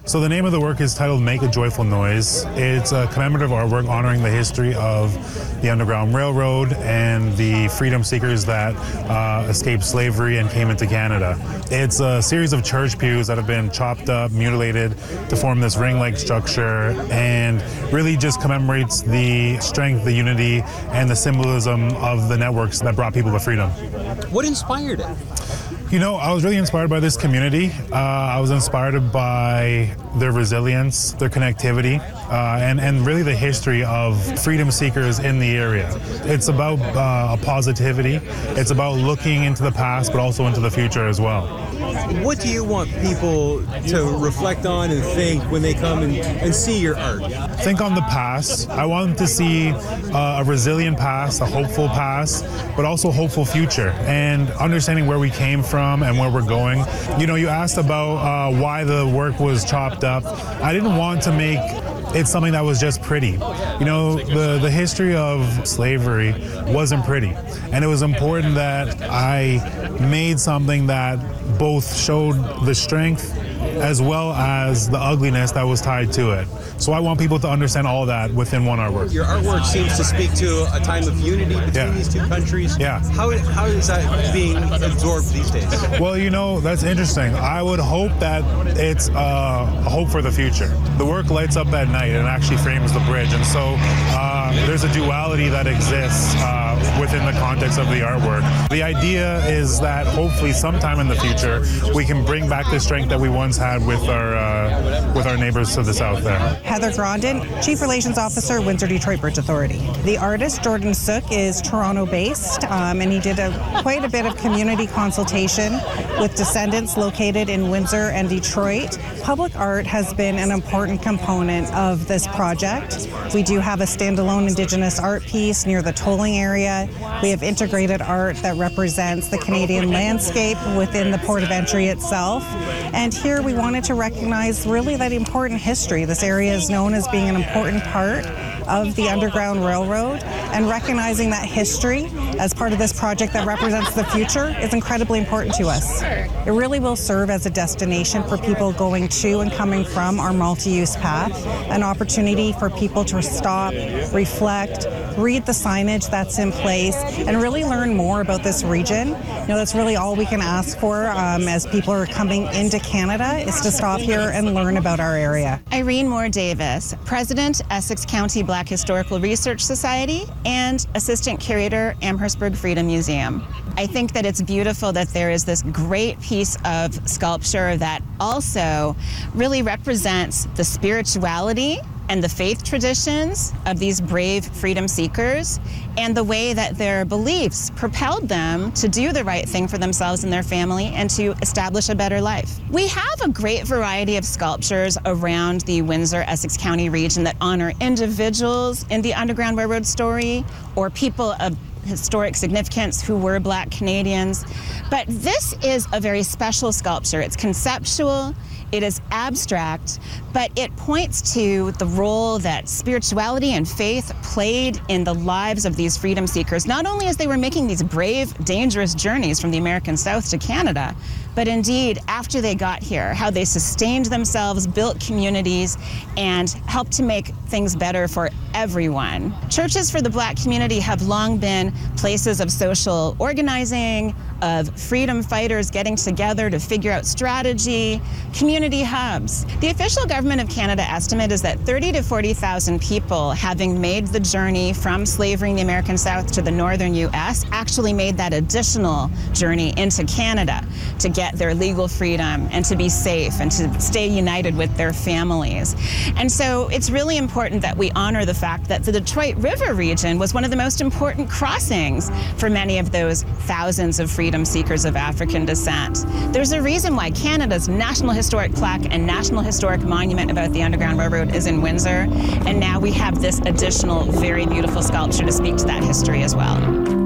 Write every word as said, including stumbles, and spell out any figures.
So the name of the work is titled Make a Joyful Noise. It's a commemorative artwork honoring the history of the Underground Railroad and the freedom seekers that uh, escaped slavery and came into Canada. It's a series of church pews that have been chopped up, mutilated to form this ring-like structure, and really just commemorates the strength, the unity, and the symbolism of the networks that brought people to freedom. What inspired it? You know, I was really inspired by this community. Uh, I was inspired by their resilience, their connectivity, uh, and, and really the history of freedom seekers in the area. It's about uh, a positivity. It's about looking into the past, but also into the future as well. What do you want people to reflect on and think when they come and, and see your art? Think on the past. I want them to see uh, a resilient past, a hopeful past, but also a hopeful future, and understanding where we came from and where we're going. You know, you asked about uh, why the work was chopped up. I didn't want to make it's something that was just pretty. You know, the, the history of slavery wasn't pretty. And it was important that I made something that both showed the strength as well as the ugliness that was tied to it. So I want people to understand all that within one artwork. Your artwork seems to speak to a time of unity between yeah. these two countries. Yeah. How, how is that being absorbed these days? Well, you know, that's interesting. I would hope that it's uh, a hope for the future. The work lights up at night and actually frames the bridge. And so uh, there's a duality that exists uh, within the context of the artwork. The idea is that hopefully sometime in the future, we can bring back the strength that we once had with our, uh, with our neighbors to the south there. Heather Grondin, Chief Relations Officer, Windsor Detroit Bridge Authority. The artist, Jordan Sook, is Toronto-based, um, and he did a, quite a bit of community consultation with descendants located in Windsor and Detroit. Public art has been an important component of this project. We do have a standalone Indigenous art piece near the tolling area. We have integrated art that represents the Canadian landscape within the port of entry itself. And here we wanted to recognize really that important history. This area is known as being an important part of the Underground Railroad, and recognizing that history as part of this project that represents the future is incredibly important to us. It really will serve as a destination for people going to and coming from our multi-use path, an opportunity for people to stop, reflect, read the signage that's in place, and really learn more about this region. You know, that's really all we can ask for um, as people are coming into Canada, is to stop here and learn about our area. Irene Moore Davis, President, Essex County Black Historical Research Society, and Assistant Curator, Amherstburg Freedom Museum. I think that it's beautiful that there is this great piece of sculpture that also really represents the spirituality and the faith traditions of these brave freedom seekers, and the way that their beliefs propelled them to do the right thing for themselves and their family and to establish a better life. We have a great variety of sculptures around the Windsor-Essex County region that honor individuals in the Underground Railroad story or people of historic significance who were Black Canadians. But this is a very special sculpture. It's conceptual, it is abstract, but it points to the role that spirituality and faith played in the lives of these freedom seekers, not only as they were making these brave, dangerous journeys from the American South to Canada, but indeed after they got here, how they sustained themselves, built communities, and helped to make things better for everyone. Churches for the Black community have long been places of social organizing, of freedom fighters getting together to figure out strategy, community hubs. The official Government of Canada estimate is that thirty to forty thousand people, having made the journey from slavery in the American South to the northern U S, actually made that additional journey into Canada to get their legal freedom and to be safe and to stay united with their families. And so it's really important that we honor the fact that the Detroit River region was one of the most important crossings for many of those thousands of freedom seekers of African descent. There's a reason why Canada's National Historic Plaque and National Historic Monument about the Underground Railroad is in Windsor, and now we have this additional very beautiful sculpture to speak to that history as well.